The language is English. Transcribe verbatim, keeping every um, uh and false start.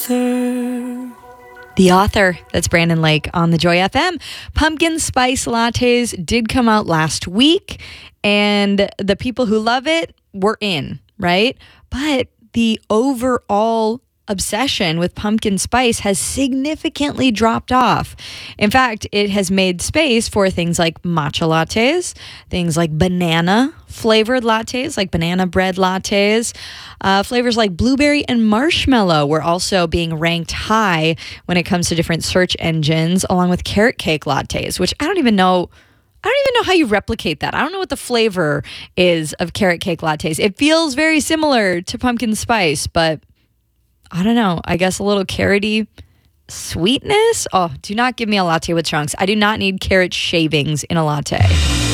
author. The author, that's Brandon Lake on the Joy F M. Pumpkin spice lattes did come out last week, and the people who love it were in, right? But the overall obsession with pumpkin spice has significantly dropped off. In fact, it has made space for things like matcha lattes, things like banana flavored lattes, like banana bread lattes. Uh, flavors like blueberry and marshmallow were also being ranked high when it comes to different search engines, along with carrot cake lattes, which I don't even know. I don't even know how you replicate that. I don't know what the flavor is of carrot cake lattes. It feels very similar to pumpkin spice, but I don't know. I guess a little carroty sweetness. Oh, do not give me a latte with chunks. I do not need carrot shavings in a latte.